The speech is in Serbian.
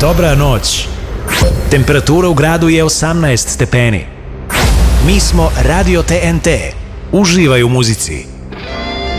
Dobra noć. Temperatura u gradu je 18 stepeni. Mi smo Radio TNT. Uživaj u muzici.